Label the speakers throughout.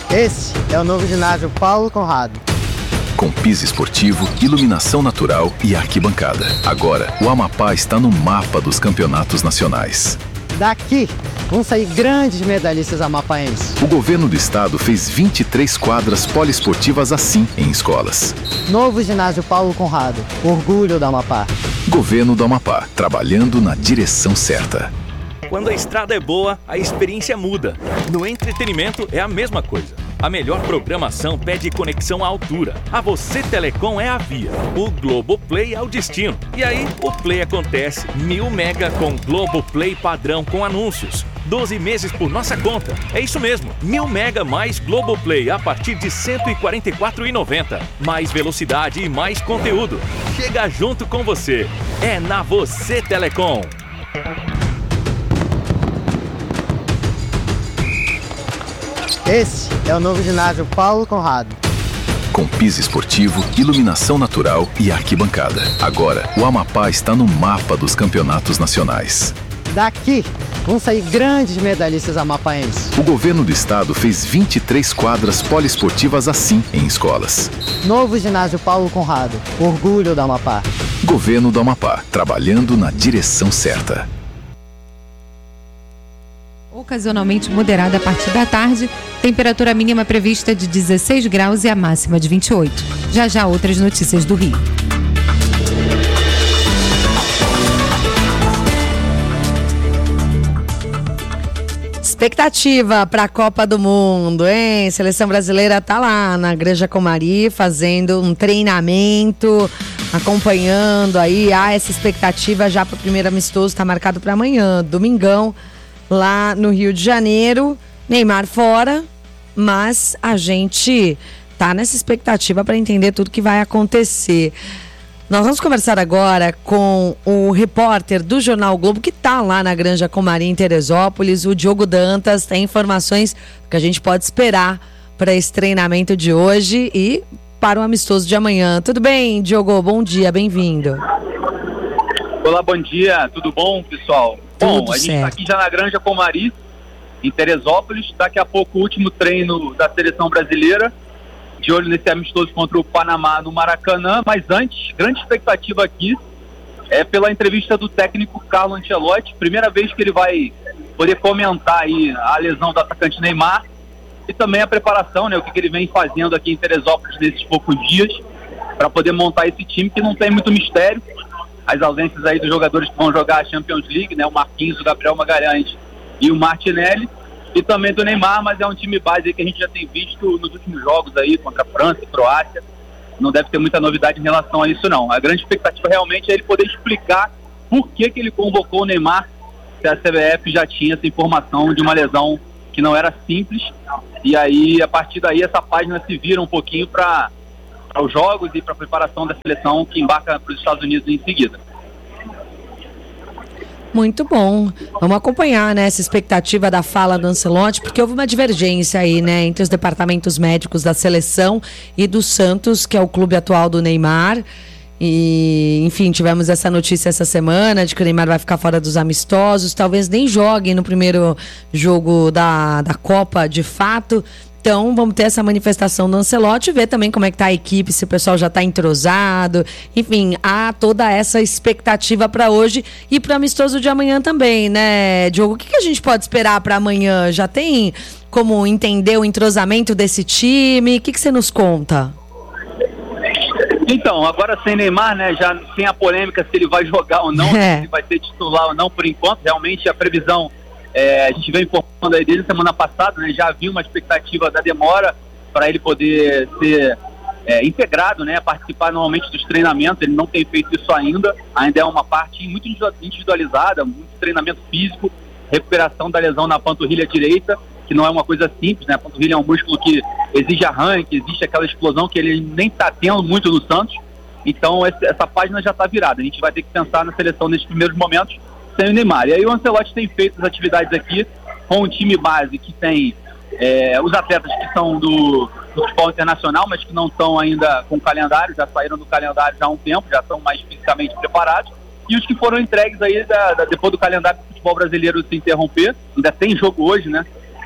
Speaker 1: Esse é o novo ginásio Paulo Conrado.
Speaker 2: Com piso esportivo, iluminação natural e arquibancada. Agora, o Amapá está no mapa dos campeonatos nacionais.
Speaker 1: Daqui vão sair grandes medalhistas amapaenses.
Speaker 2: O governo do estado fez 23 quadras poliesportivas assim em escolas.
Speaker 1: Novo ginásio Paulo Conrado, orgulho do Amapá.
Speaker 2: Governo do Amapá, trabalhando na direção certa.
Speaker 3: Quando a estrada é boa, a experiência muda. No entretenimento é a mesma coisa. A melhor programação pede conexão à altura. A Você Telecom é a via. O Globoplay é o destino. E aí, o Play acontece. 1000 mega com Globoplay padrão com anúncios. 12 meses por nossa conta. É isso mesmo. 1000 mega mais Globoplay a partir de R$ 144,90. Mais velocidade e mais conteúdo. Chega junto com você. É na Você Telecom.
Speaker 1: Esse é o novo ginásio Paulo Conrado.
Speaker 2: Com piso esportivo, iluminação natural e arquibancada. Agora, o Amapá está no mapa dos campeonatos nacionais.
Speaker 1: Daqui vão sair grandes medalhistas amapaenses.
Speaker 2: O governo do estado fez 23 quadras poliesportivas assim em escolas.
Speaker 1: Novo ginásio Paulo Conrado, orgulho do Amapá.
Speaker 2: Governo do Amapá, trabalhando na direção certa.
Speaker 4: Ocasionalmente moderada a partir da tarde, temperatura mínima prevista de 16 graus e a máxima de 28. Já outras notícias do Rio.
Speaker 5: Expectativa para a Copa do Mundo, hein? Seleção brasileira tá lá na Granja Comari fazendo um treinamento, acompanhando aí. Essa expectativa já para o primeiro amistoso, está marcado para amanhã, domingão, lá no Rio de Janeiro. Neymar fora, mas a gente tá nessa expectativa para entender tudo que vai acontecer. Nós vamos conversar agora com o repórter do Jornal o Globo, que está lá na Granja Comari, em Teresópolis, o Diogo Dantas. Tem informações que a gente pode esperar para esse treinamento de hoje e para o amistoso de amanhã. Tudo bem, Diogo? Bom dia, bem-vindo.
Speaker 6: Olá, bom dia, tudo bom, pessoal?
Speaker 5: Tudo
Speaker 6: bom, a gente
Speaker 5: certo.
Speaker 6: está aqui já na Granja Comari, em Teresópolis. Daqui a pouco o último treino da seleção brasileira, de olho nesse amistoso contra o Panamá no Maracanã. Mas antes, grande expectativa aqui é pela entrevista do técnico Carlo Ancelotti. Primeira vez que ele vai poder comentar aí a lesão do atacante Neymar e também a preparação, né, o que ele vem fazendo aqui em Teresópolis nesses poucos dias para poder montar esse time que não tem muito mistério. As ausências aí dos jogadores que vão jogar a Champions League, né, o Marquinhos, o Gabriel Magalhães e o Martinelli, e também do Neymar, mas é um time base que a gente já tem visto nos últimos jogos aí, contra a França e Croácia. Não deve ter muita novidade em relação a isso, não. A grande expectativa realmente é ele poder explicar por que ele convocou o Neymar, se a CBF já tinha essa informação de uma lesão que não era simples. E aí, a partir daí, essa página se vira um pouquinho para os jogos e para a preparação da seleção que embarca para os Estados Unidos em seguida.
Speaker 5: Muito bom. Vamos acompanhar, né, essa expectativa da fala do Ancelotti, porque houve uma divergência aí, né, entre os departamentos médicos da seleção e do Santos, que é o clube atual do Neymar. E, enfim, tivemos essa notícia essa semana de que o Neymar vai ficar fora dos amistosos, talvez nem jogue no primeiro jogo da Copa de fato. Então, vamos ter essa manifestação do Ancelotti e ver também como é que tá a equipe, se o pessoal já está entrosado. Enfim, há toda essa expectativa para hoje e para o amistoso de amanhã também, né, Diogo? O que a gente pode esperar para amanhã? Já tem como entender o entrosamento desse time? O que você nos conta?
Speaker 6: Então, agora sem Neymar, né, já sem a polêmica se ele vai jogar ou não, se vai ser titular ou não, por enquanto, realmente a previsão, a gente veio informando aí desde a semana passada, né, já havia uma expectativa da demora para ele poder ser integrado, né, participar normalmente dos treinamentos. Ele não tem feito isso ainda é uma parte muito individualizada, muito treinamento físico, recuperação da lesão na panturrilha direita, que não é uma coisa simples, né? A panturrilha é um músculo que exige arranque, existe aquela explosão que ele nem está tendo muito no Santos. Então essa página já está virada. A gente vai ter que pensar na seleção nesses primeiros momentos sem o Neymar. E aí o Ancelotti tem feito as atividades aqui com um time base que tem os atletas que são do futebol internacional, mas que não estão ainda com calendário, já saíram do calendário já há um tempo, já estão mais fisicamente preparados. E os que foram entregues aí depois do calendário do futebol brasileiro se interromper, ainda tem jogo hoje, né?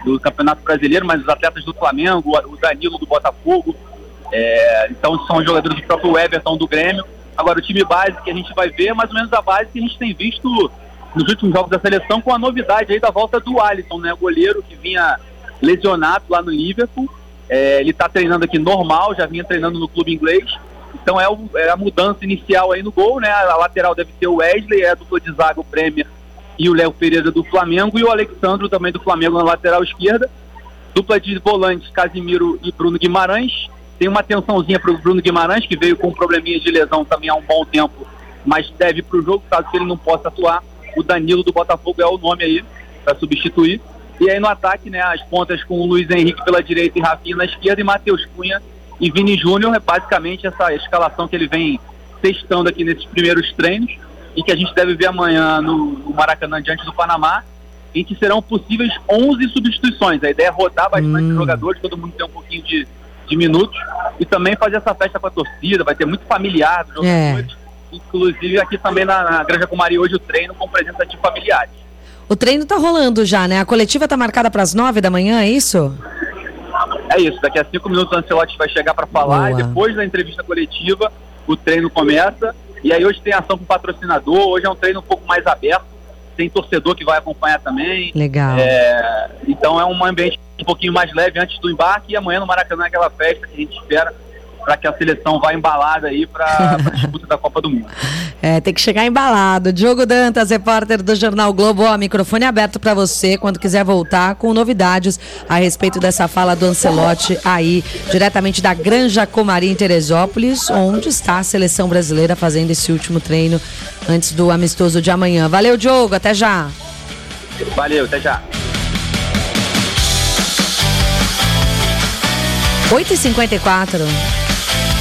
Speaker 6: do Campeonato Brasileiro, mas os atletas do Flamengo, o Danilo do Botafogo, então são jogadores do próprio Everton do Grêmio. Agora o time base que a gente vai ver é mais ou menos a base que a gente tem visto nos últimos jogos da seleção, com a novidade aí da volta do Alisson, né, goleiro que vinha lesionado lá no Liverpool. Ele está treinando aqui normal, já vinha treinando no clube inglês. Então é a mudança inicial aí no gol, né? A lateral deve ser o Wesley, a dupla de zaga, o Bremer e o Léo Pereira do Flamengo, e o Alexandro também do Flamengo na lateral esquerda. Dupla de volantes, Casimiro e Bruno Guimarães. Tem uma atençãozinha para o Bruno Guimarães, que veio com um probleminha de lesão também há um bom tempo, mas deve para o jogo, caso que ele não possa atuar. O Danilo do Botafogo é o nome aí para substituir. E aí no ataque, né, as pontas com o Luiz Henrique pela direita e Rafinha na esquerda, e Matheus Cunha e Vini Júnior. É basicamente essa escalação que ele vem testando aqui nesses primeiros treinos, e que a gente deve ver amanhã no Maracanã diante do Panamá, em que serão possíveis 11 substituições. A ideia é rodar bastante jogadores, todo mundo tem um pouquinho de minutos, e também fazer essa festa com a torcida. Vai ter muito familiar dos jogadores, inclusive aqui também na Granja Comari hoje o treino com presença de familiares.
Speaker 5: O treino tá rolando já, né? A coletiva tá marcada para as 9 da manhã, é isso?
Speaker 6: É isso, daqui a 5 minutos o Ancelotti vai chegar para falar. Boa. E depois da entrevista coletiva o treino começa, e aí hoje tem ação com o patrocinador. Hoje é um treino um pouco mais aberto, tem torcedor que vai acompanhar também. Legal. Então é um ambiente um pouquinho mais leve antes do embarque, e amanhã no Maracanã é aquela festa que a gente espera para que a seleção vá embalada aí para a disputa da Copa do Mundo.
Speaker 5: Tem que chegar embalado. Diogo Dantas, repórter do Jornal Globo, microfone aberto para você quando quiser voltar com novidades a respeito dessa fala do Ancelotti aí, diretamente da Granja Comari em Teresópolis, onde está a seleção brasileira fazendo esse último treino antes do amistoso de amanhã. Valeu, Diogo, até já.
Speaker 6: Valeu, até já.
Speaker 5: 8h54.